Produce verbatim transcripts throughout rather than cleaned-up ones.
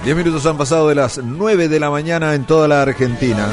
Diez minutos han pasado de las nueve de la mañana en toda la Argentina.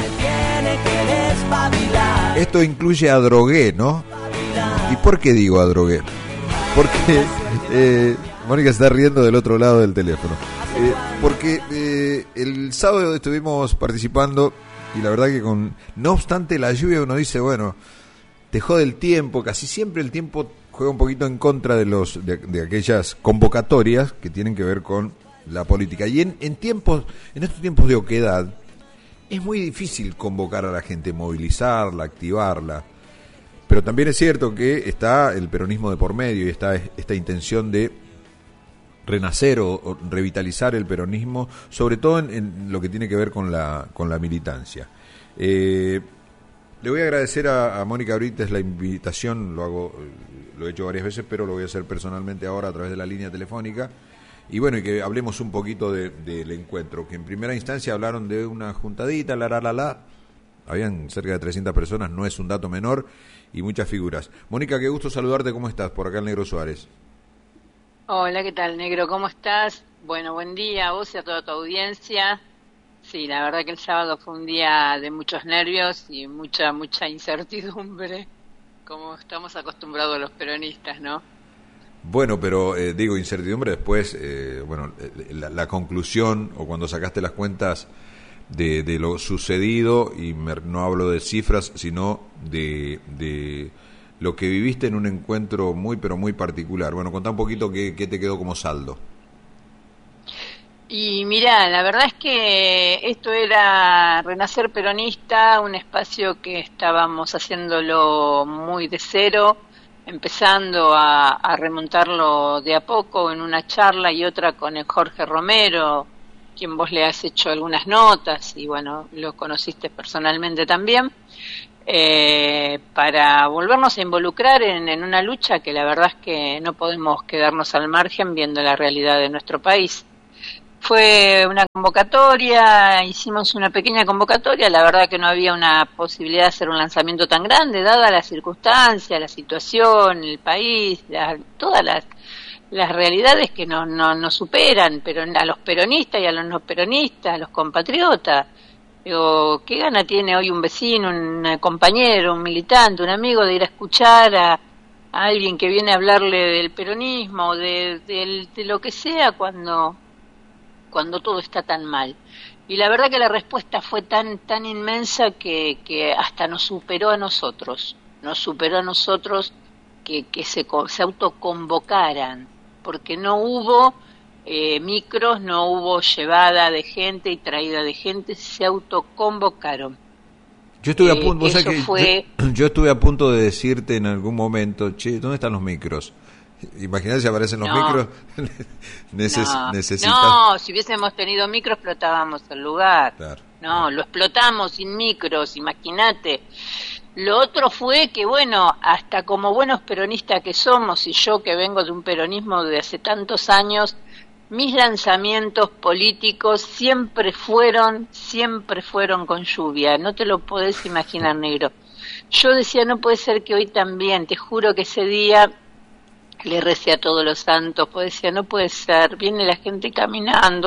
Esto incluye a Drogué, ¿no? ¿Y por qué digo a Drogué? Porque eh, Mónica está riendo del otro lado del teléfono. Eh, porque eh, el sábado estuvimos participando y la verdad que con no obstante la lluvia uno dice, bueno, te jode el tiempo, casi siempre el tiempo juega un poquito en contra de los de, de aquellas convocatorias que tienen que ver con la política. Y en, en tiempos, en estos tiempos de oquedad, es muy difícil convocar a la gente, movilizarla, activarla. Pero también es cierto que está el peronismo de por medio y está esta intención de renacer o, o revitalizar el peronismo, sobre todo en, en lo que tiene que ver con la con la militancia. Eh, le voy a agradecer a, a Mónica Brites la invitación, lo hago, lo he hecho varias veces, pero lo voy a hacer personalmente ahora a través de la línea telefónica. Y bueno, y que hablemos un poquito de, del encuentro, que en primera instancia hablaron de una juntadita, la la la la, habían cerca de trescientas personas, no es un dato menor, y muchas figuras. Mónica, qué gusto saludarte, ¿cómo estás? Por acá el Negro Suárez. Hola, ¿qué tal, Negro? ¿Cómo estás? Bueno, buen día a vos y a toda tu audiencia. Sí, la verdad que el sábado fue un día de muchos nervios y mucha, mucha incertidumbre, como estamos acostumbrados los peronistas, ¿no? Bueno, pero eh, digo, incertidumbre después, eh, bueno, la, la conclusión o cuando sacaste las cuentas de, de lo sucedido, y me, no hablo de cifras, sino de, de lo que viviste en un encuentro muy, pero muy particular. Bueno, contá un poquito qué, qué te quedó como saldo. Y mirá, la verdad es que esto era Renacer Peronista, un espacio que estábamos haciéndolo muy de cero, empezando a, a remontarlo de a poco en una charla y otra con el Jorge Romero, quien vos le has hecho algunas notas y bueno, lo conociste personalmente también, eh, para volvernos a involucrar en, en una lucha que la verdad es que no podemos quedarnos al margen viendo la realidad de nuestro país. Fue una convocatoria, hicimos una pequeña convocatoria, la verdad que no había una posibilidad de hacer un lanzamiento tan grande, dada las circunstancias, la situación, el país, la, todas las, las realidades que nos no, no superan, pero a los peronistas y a los no peronistas, a los compatriotas. Digo, ¿qué gana tiene hoy un vecino, un compañero, un militante, un amigo de ir a escuchar a, a alguien que viene a hablarle del peronismo, de, de, de lo que sea cuando... cuando todo está tan mal? Y la verdad que la respuesta fue tan tan inmensa que, que hasta nos superó a nosotros, nos superó a nosotros que, que se, se autoconvocaran, porque no hubo eh, micros, no hubo llevada de gente y traída de gente, se autoconvocaron. Yo estuve a punto, eh, o sea eso que fue... yo, yo estuve a punto de decirte en algún momento, che, ¿dónde están los micros? Imagínate si aparecen los no, micros. Neces no, necesitas... no, si hubiésemos tenido micro explotábamos el lugar. Claro, no, claro. Lo explotamos sin micros, imagínate. Lo otro fue que, bueno, hasta como buenos peronistas que somos, y yo que vengo de un peronismo de hace tantos años, mis lanzamientos políticos siempre fueron, siempre fueron con lluvia. No te lo podés imaginar, Negro. Yo decía, no puede ser que hoy también, te juro que ese día... le recé a todos los santos, pues decía, no puede ser, viene la gente caminando,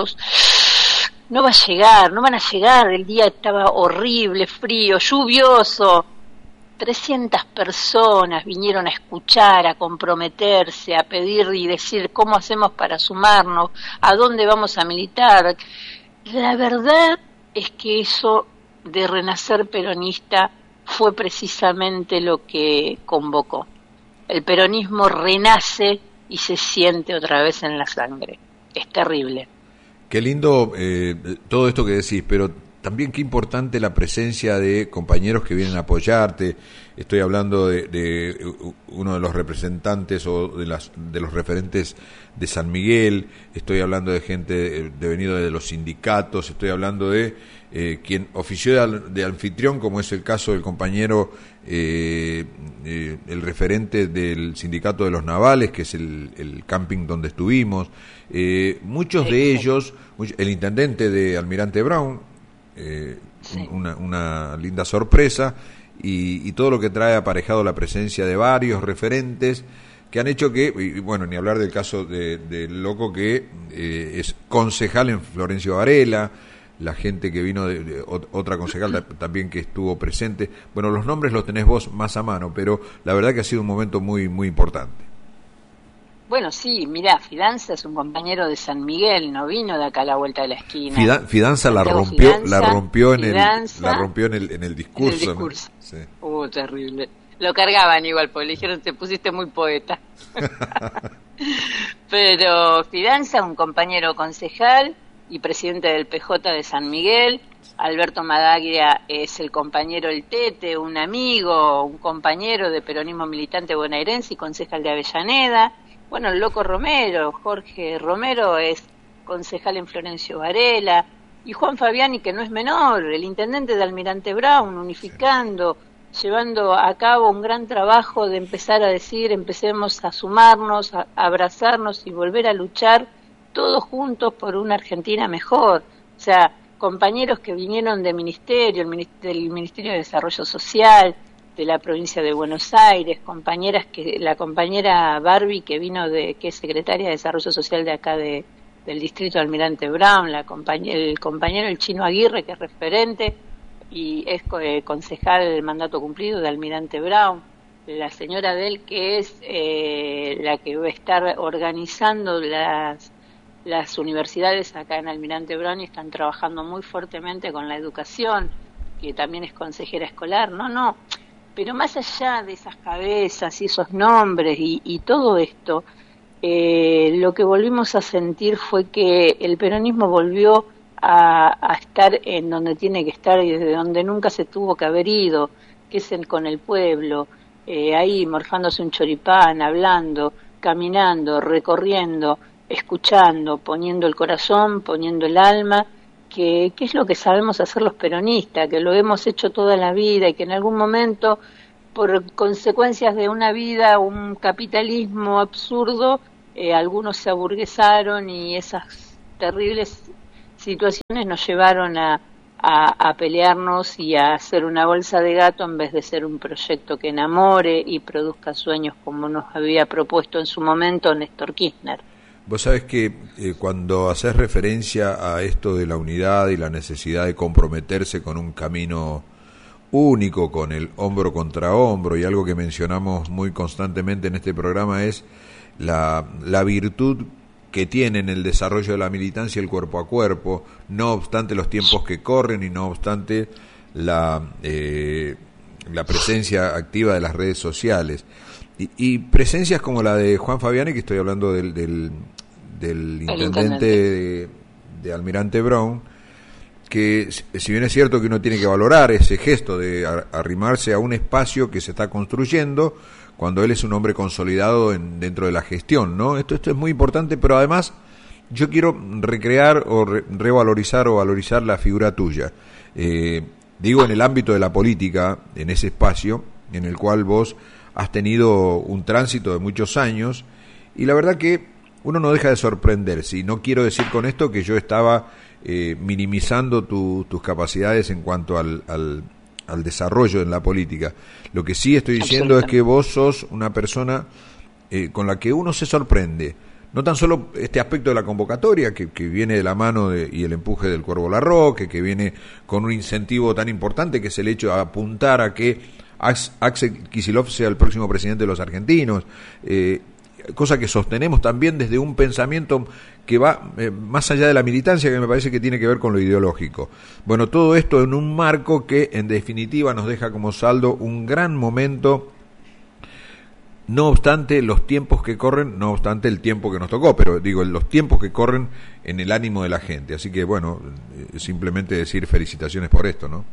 no va a llegar, no van a llegar, el día estaba horrible, frío, lluvioso, trescientas personas vinieron a escuchar, a comprometerse, a pedir y decir cómo hacemos para sumarnos, a dónde vamos a militar. La verdad es que eso de Renacer Peronista fue precisamente lo que convocó. El peronismo renace y se siente otra vez en la sangre. Es terrible. Qué lindo eh, todo esto que decís, pero también qué importante la presencia de compañeros que vienen a apoyarte. Estoy hablando de, de uno de los representantes o de, las, de los referentes de San Miguel, estoy hablando de gente de, de venido de los sindicatos, estoy hablando de eh, quien ofició de, de anfitrión, como es el caso del compañero, eh, eh, el referente del sindicato de los navales, que es el, el camping donde estuvimos, eh, muchos de ellos, el intendente de Almirante Brown, eh, sí. una, una linda sorpresa, y, y todo lo que trae aparejado la presencia de varios referentes que han hecho que, y bueno, ni hablar del caso del de loco que eh, es concejal en Florencio Varela, la gente que vino de, de otra concejal también que estuvo presente. Bueno, los nombres los tenés vos más a mano, pero la verdad que ha sido un momento muy muy importante. Bueno, sí, mirá, Fidanza es un compañero de San Miguel, no vino de acá a la vuelta de la esquina. Fida, Fidanza la rompió, Fidanza, la rompió en Fidanza, el, la rompió en el, en el discurso. En el discurso. ¿No? Sí. Uh, terrible. Lo cargaban igual, porque le dijeron, te pusiste muy poeta. Pero Fidanza, un compañero concejal y presidente del P J de San Miguel. Alberto Madaglia es el compañero El Tete, un amigo, un compañero de peronismo militante bonaerense y concejal de Avellaneda. Bueno, el loco Romero, Jorge Romero es concejal en Florencio Varela, y Juan Fabiani, que no es menor, el intendente de Almirante Brown, unificando, llevando a cabo un gran trabajo de empezar a decir, empecemos a sumarnos, a abrazarnos y volver a luchar todos juntos por una Argentina mejor. O sea, compañeros que vinieron de ministerio, el minist- del Ministerio de Desarrollo Social, de la provincia de Buenos Aires, compañeras que la compañera Barbie que vino de que es secretaria de Desarrollo Social de acá de del distrito de Almirante Brown, la compañ- el compañero el Chino Aguirre que es referente y es eh, concejal del mandato cumplido de Almirante Brown, la señora Del que es eh, la que va a estar organizando las las universidades acá en Almirante Brown y están trabajando muy fuertemente con la educación, que también es consejera escolar, no, no. Pero más allá de esas cabezas y esos nombres y, y todo esto, eh, lo que volvimos a sentir fue que el peronismo volvió a, a estar en donde tiene que estar y desde donde nunca se tuvo que haber ido, que es el, con el pueblo, eh, ahí morfándose un choripán, hablando, caminando, recorriendo, escuchando, poniendo el corazón, poniendo el alma, que, que es lo que sabemos hacer los peronistas, que lo hemos hecho toda la vida y que en algún momento, por consecuencias de una vida, un capitalismo absurdo, eh, algunos se aburguesaron y esas terribles situaciones nos llevaron a, a, a pelearnos y a hacer una bolsa de gato en vez de ser un proyecto que enamore y produzca sueños como nos había propuesto en su momento Néstor Kirchner. Vos sabés que eh, cuando haces referencia a esto de la unidad y la necesidad de comprometerse con un camino único, con el hombro contra hombro, y algo que mencionamos muy constantemente en este programa es la, la virtud que tiene en el desarrollo de la militancia el cuerpo a cuerpo, no obstante los tiempos que corren y no obstante la, eh, la presencia activa de las redes sociales. Y, y presencias como la de Juan Fabiani, que estoy hablando del, del, del intendente, intendente. De, de Almirante Brown, que si bien es cierto que uno tiene que valorar ese gesto de arrimarse a un espacio que se está construyendo, cuando él es un hombre consolidado en, dentro de la gestión, ¿no? Esto, esto es muy importante, pero además yo quiero recrear o re, revalorizar o valorizar la figura tuya. Eh, digo, en el ámbito de la política, en ese espacio en el cual vos has tenido un tránsito de muchos años, y la verdad que uno no deja de sorprenderse, y no quiero decir con esto que yo estaba eh, minimizando tu, tus capacidades en cuanto al, al, al desarrollo en la política. Lo que sí estoy diciendo es que vos sos una persona eh, con la que uno se sorprende, no tan solo este aspecto de la convocatoria, que, que viene de la mano de, y el empuje del Cuervo Larroque, que viene con un incentivo tan importante que es el hecho de apuntar a que Axel Kicillof sea el próximo presidente de los argentinos, eh, cosa que sostenemos también desde un pensamiento que va eh, más allá de la militancia, que me parece que tiene que ver con lo ideológico. Bueno, todo esto en un marco que en definitiva nos deja como saldo un gran momento, no obstante los tiempos que corren, no obstante el tiempo que nos tocó, pero digo, los tiempos que corren en el ánimo de la gente. Así que bueno, eh, simplemente decir felicitaciones por esto, ¿no?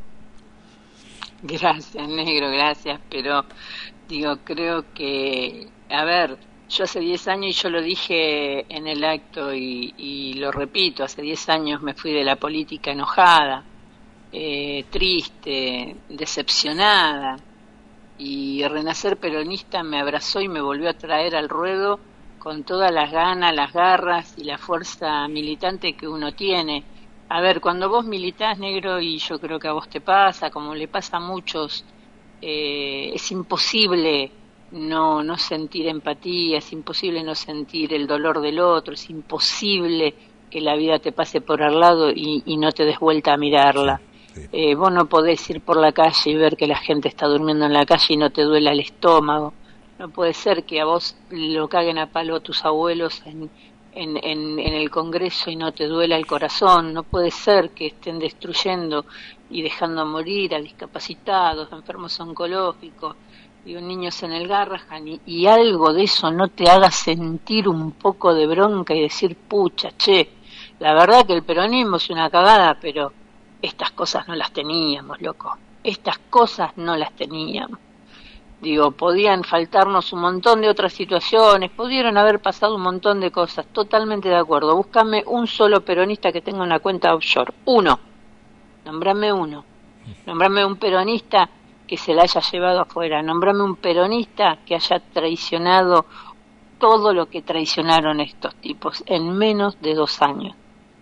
Gracias, negro, gracias, pero digo, creo que, a ver, yo hace diez años, y yo lo dije en el acto y, y lo repito, hace diez años me fui de la política enojada, eh, triste, decepcionada, y Renacer Peronista me abrazó y me volvió a traer al ruedo con todas las ganas, las garras y la fuerza militante que uno tiene. A ver, cuando vos militás, negro, y yo creo que a vos te pasa, como le pasa a muchos, eh, es imposible no, no sentir empatía, es imposible no sentir el dolor del otro, es imposible que la vida te pase por al lado y, y no te des vuelta a mirarla. Sí, sí. Eh, vos no podés ir por la calle y ver que la gente está durmiendo en la calle y no te duela el estómago. No puede ser que a vos lo caguen a palo a tus abuelos en, en, en, en el Congreso y no te duela el corazón. No puede ser que estén destruyendo y dejando morir a discapacitados, a enfermos oncológicos y niños en el Garrahan y, y algo de eso no te haga sentir un poco de bronca y decir, pucha, che, la verdad que el peronismo es una cagada, pero estas cosas no las teníamos, loco. Estas cosas no las teníamos. Digo, podían faltarnos un montón de otras situaciones, pudieron haber pasado un montón de cosas, totalmente de acuerdo. Búscame un solo peronista que tenga una cuenta offshore, uno, nombrame uno, nombrame un peronista que se la haya llevado afuera, nombrame un peronista que haya traicionado todo lo que traicionaron estos tipos en menos de dos años.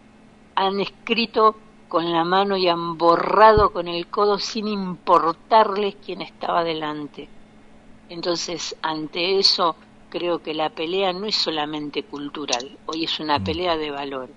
Han escrito con la mano y han borrado con el codo sin importarles quién estaba delante. Entonces, ante eso, creo que la pelea no es solamente cultural, hoy es una pelea de valores,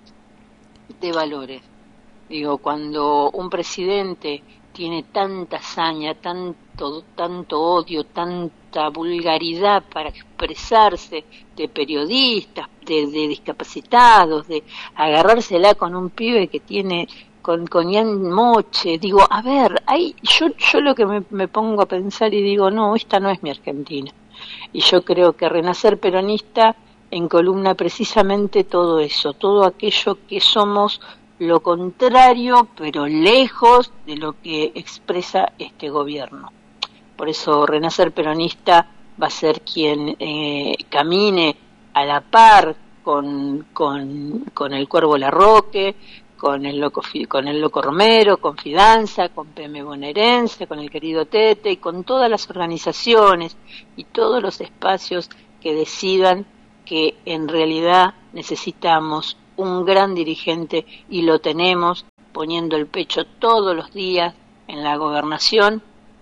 de valores. Digo, cuando un presidente tiene tanta hazaña, tanto, tanto odio, tanta vulgaridad para expresarse de periodistas, de, de discapacitados, de agarrársela con un pibe que tiene... con, con Ian Moche, digo, a ver, ahí yo, yo lo que me, me pongo a pensar y digo, no, esta no es mi Argentina. Y yo creo que Renacer Peronista encolumna precisamente todo eso, todo aquello que somos lo contrario, pero lejos de lo que expresa este gobierno. Por eso Renacer Peronista va a ser quien eh, camine a la par con, con, con el Cuervo Larroque, con el loco con el loco Romero, con Fidanza, con P M Bonaerense, con el querido Tete y con todas las organizaciones y todos los espacios que decidan que en realidad necesitamos un gran dirigente y lo tenemos poniendo el pecho todos los días en la gobernación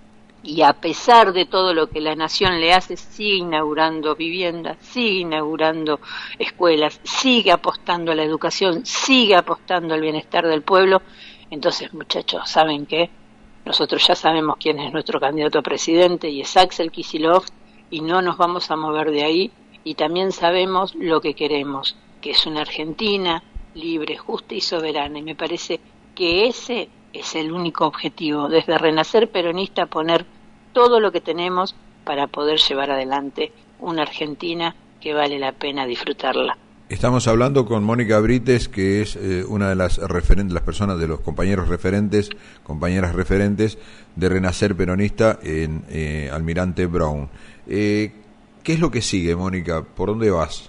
y a pesar de todo lo que la nación le hace, sigue inaugurando viviendas, sigue inaugurando escuelas, sigue apostando a la educación, sigue apostando al bienestar del pueblo. Entonces, muchachos, ¿saben qué? Nosotros ya sabemos quién es nuestro candidato a presidente y es Axel Kicillof y no nos vamos a mover de ahí y también sabemos lo que queremos, que es una Argentina libre, justa y soberana y me parece que ese es el único objetivo, desde Renacer Peronista poner todo lo que tenemos para poder llevar adelante una Argentina que vale la pena disfrutarla. Estamos hablando con Mónica Brites, que es eh, una de las referentes, las personas, de los compañeros referentes, compañeras referentes de Renacer Peronista en eh, Almirante Brown. Eh, ¿Qué es lo que sigue, Mónica? ¿Por dónde vas?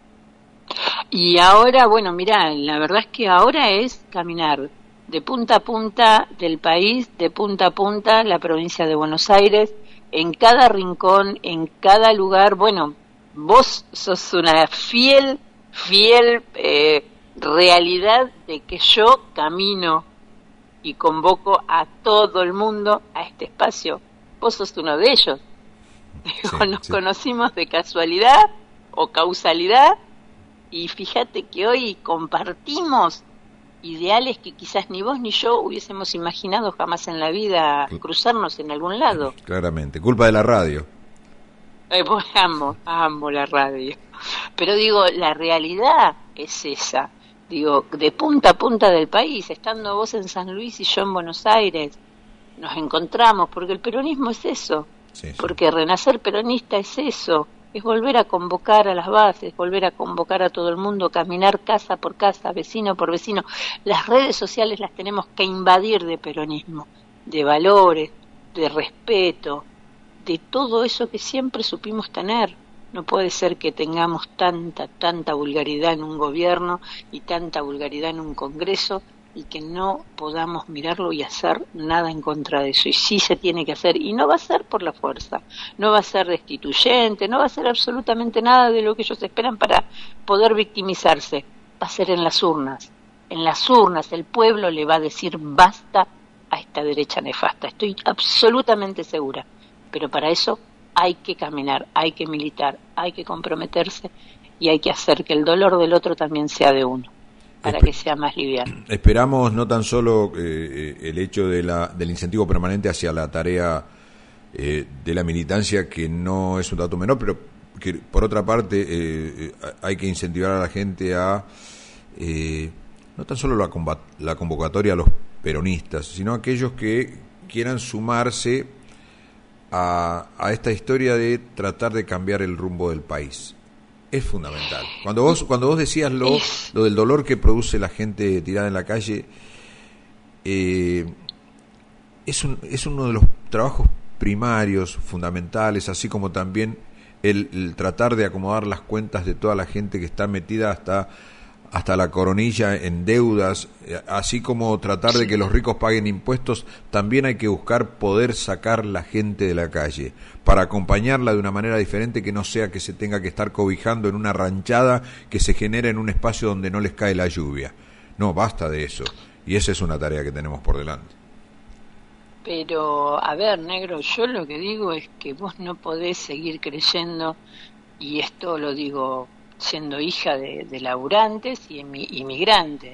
Y ahora, bueno, mirá, la verdad es que ahora es caminar de punta a punta del país, de punta a punta la provincia de Buenos Aires, en cada rincón, en cada lugar. Bueno, vos sos una fiel, fiel eh, realidad de que yo camino y convoco a todo el mundo a este espacio. Vos sos uno de ellos. Sí, Nos sí. conocimos de casualidad o causalidad y fíjate que hoy compartimos ideales que quizás ni vos ni yo hubiésemos imaginado jamás en la vida cruzarnos en algún lado. Claramente, culpa de la radio. Eh, pues amo, amo la radio. Pero digo, la realidad es esa. Digo, de punta a punta del país, estando vos en San Luis y yo en Buenos Aires, nos encontramos, porque el peronismo es eso. Sí, sí. Porque Renacer Peronista es eso. Es volver a convocar a las bases, volver a convocar a todo el mundo, caminar casa por casa, vecino por vecino. Las redes sociales las tenemos que invadir de peronismo, de valores, de respeto, de todo eso que siempre supimos tener. No puede ser que tengamos tanta, tanta vulgaridad en un gobierno y tanta vulgaridad en un congreso y que no podamos mirarlo y hacer nada en contra de eso. Y sí se tiene que hacer, y no va a ser por la fuerza, no va a ser destituyente, no va a ser absolutamente nada de lo que ellos esperan para poder victimizarse. Va a ser en las urnas. En las urnas el pueblo le va a decir basta a esta derecha nefasta. Estoy absolutamente segura. Pero para eso hay que caminar, hay que militar, hay que comprometerse y hay que hacer que el dolor del otro también sea de uno, para Espe- que sea más liviano. Esperamos no tan solo eh, el hecho de la, del incentivo permanente hacia la tarea eh, de la militancia, que no es un dato menor, pero que por otra parte eh, hay que incentivar a la gente a eh, no tan solo la, combat- la convocatoria a los peronistas, sino a aquellos que quieran sumarse a, a esta historia de tratar de cambiar el rumbo del país. Es fundamental. Cuando vos cuando vos decías lo, lo del dolor que produce la gente tirada en la calle, eh, es, un, es uno de los trabajos primarios, fundamentales, así como también el, el tratar de acomodar las cuentas de toda la gente que está metida hasta hasta la coronilla en deudas, así como tratar de que los ricos paguen impuestos. También hay que buscar poder sacar la gente de la calle para acompañarla de una manera diferente, que no sea que se tenga que estar cobijando en una ranchada que se genera en un espacio donde no les cae la lluvia. No, basta de eso, y esa es una tarea que tenemos por delante. Pero, a ver, negro, yo lo que digo es que vos no podés seguir creyendo, y esto lo digo siendo hija de, de laburantes y inmigrantes,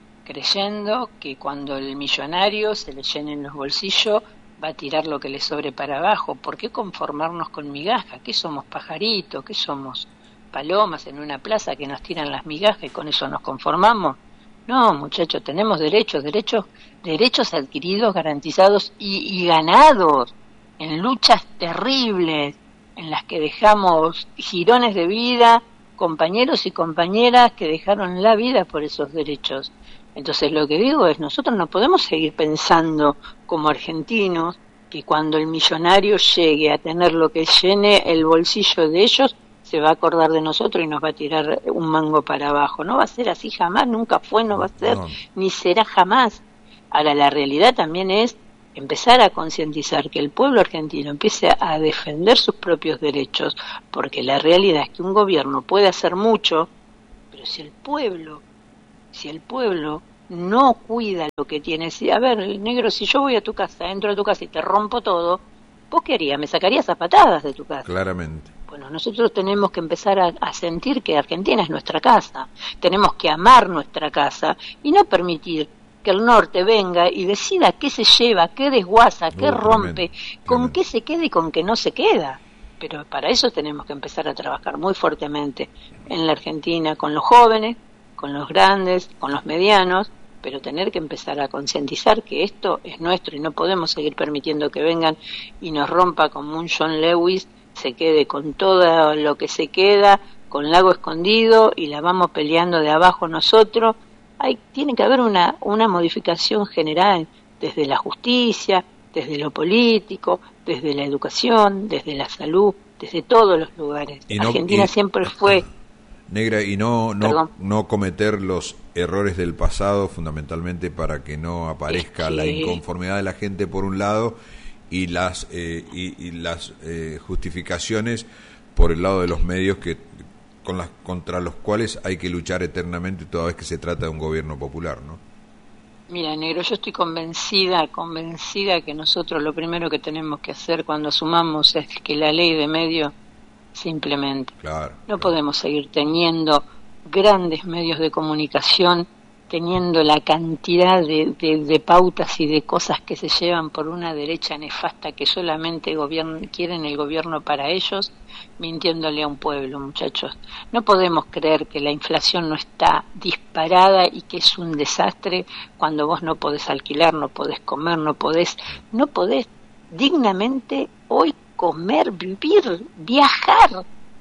creyendo que cuando el millonario se le llenen los bolsillos va a tirar lo que le sobre para abajo. ¿Por qué conformarnos con migajas? ¿Qué somos, pajaritos? ¿Qué somos, palomas en una plaza que nos tiran las migajas y con eso nos conformamos? No, muchachos, tenemos derechos, derechos, derechos adquiridos, garantizados y, y ganados en luchas terribles en las que dejamos jirones de vida, compañeros y compañeras que dejaron la vida por esos derechos. Entonces lo que digo es, nosotros no podemos seguir pensando como argentinos que cuando el millonario llegue a tener lo que llene el bolsillo de ellos, se va a acordar de nosotros y nos va a tirar un mango para abajo. No va a ser así jamás, nunca fue, no va a ser, no, ni será jamás. Ahora, la realidad también es empezar a concientizar que el pueblo argentino empiece a defender sus propios derechos, porque la realidad es que un gobierno puede hacer mucho, pero si el pueblo, si el pueblo no cuida lo que tiene, si, a ver, negro, si yo voy a tu casa, entro a tu casa y te rompo todo, ¿vos qué harías? ¿Me sacarías a patadas de tu casa? Claramente. Bueno, nosotros tenemos que empezar a, a sentir que Argentina es nuestra casa, tenemos que amar nuestra casa y no permitir que el norte venga y decida qué se lleva, qué desguaza, qué uh, rompe, tremendo, con tremendo. Qué se queda y con qué no se queda. Pero para eso tenemos que empezar a trabajar muy fuertemente en la Argentina, con los jóvenes, con los grandes, con los medianos, pero tener que empezar a concientizar que esto es nuestro y no podemos seguir permitiendo que vengan y nos rompa como un John Lewis, se quede con todo lo que se queda, con lago escondido y la vamos peleando de abajo nosotros. Hay, tiene que haber una, una modificación general desde la justicia, desde lo político, desde la educación, desde la salud, desde todos los lugares. No, Argentina y, siempre fue... Negra, y no, no, no cometer los errores del pasado, fundamentalmente para que no aparezca es que... la inconformidad de la gente por un lado y las, eh, y, y las eh, justificaciones por el lado de los medios que... Con las, contra los cuales hay que luchar eternamente toda vez que se trata de un gobierno popular, ¿no? Mira, negro, yo estoy convencida, convencida que nosotros lo primero que tenemos que hacer cuando asumamos es que la ley de medios se implemente. Claro, no claro. podemos seguir teniendo grandes medios de comunicación, teniendo la cantidad de, de, de pautas y de cosas que se llevan por una derecha nefasta que solamente gobierno, quieren el gobierno para ellos, mintiéndole a un pueblo, muchachos. No podemos creer que la inflación no está disparada y que es un desastre cuando vos no podés alquilar, no podés comer, no podés, no podés dignamente hoy comer, vivir, viajar.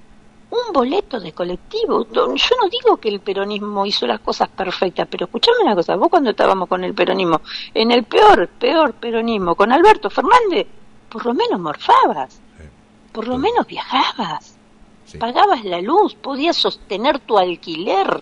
Un boleto de colectivo. Yo no digo que el peronismo hizo las cosas perfectas, pero escuchame una cosa, vos cuando estábamos con el peronismo, en el peor, peor peronismo, con Alberto Fernández, por lo menos morfabas, sí. por lo sí. menos viajabas, sí. pagabas la luz, podías sostener tu alquiler.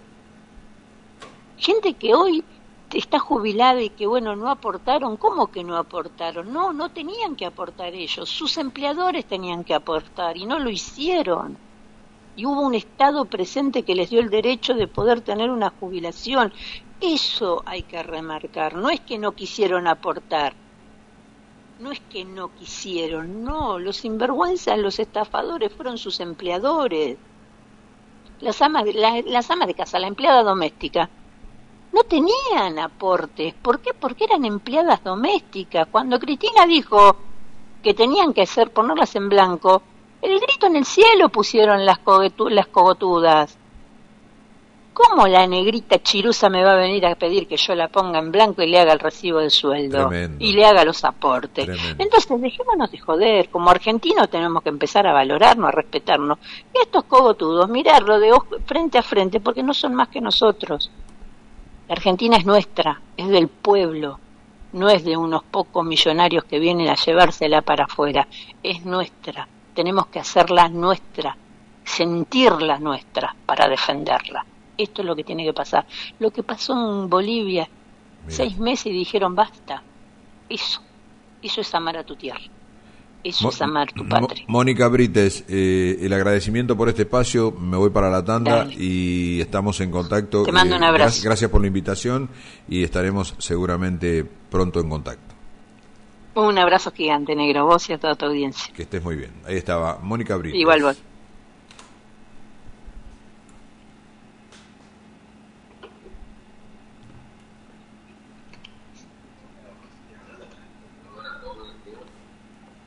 Gente que hoy está jubilada y que, bueno, no aportaron. ¿Cómo que no aportaron? No, no tenían que aportar ellos, sus empleadores tenían que aportar y no lo hicieron. Y hubo un Estado presente que les dio el derecho de poder tener una jubilación. Eso hay que remarcar, no es que no quisieron aportar. No es que no quisieron, no, los sinvergüenzas, los estafadores fueron sus empleadores. Las amas, de, la, las amas de casa, la empleada doméstica, no tenían aportes. ¿Por qué? Porque eran empleadas domésticas. Cuando Cristina dijo que tenían que hacer, ponerlas en blanco, el grito en el cielo pusieron las, cogetu, las cogotudas. ¿Cómo la negrita chirusa me va a venir a pedir que yo la ponga en blanco y le haga el recibo de sueldo? Tremendo. Y le haga los aportes? Tremendo. Entonces, dejémonos de joder. Como argentinos tenemos que empezar a valorarnos, a respetarnos. Y estos cogotudos, mirarlo de ojo, frente a frente, porque no son más que nosotros. La Argentina es nuestra, es del pueblo, no es de unos pocos millonarios que vienen a llevársela para afuera. Es nuestra, tenemos que hacerla nuestra, sentirla nuestra para defenderla. Esto es lo que tiene que pasar. Lo que pasó en Bolivia, Mira. seis meses y dijeron basta. Eso, eso es amar a tu tierra. Eso Mo- es amar tu patria. Mónica Brites, eh, el agradecimiento por este espacio. Me voy para la tanda. Dale. Y estamos en contacto. Te mando eh, un abrazo. Gracias, gracias por la invitación y estaremos seguramente pronto en contacto. Un abrazo gigante, negro, vos y a toda tu audiencia. Que estés muy bien. Ahí estaba Mónica Brites. Igual vos.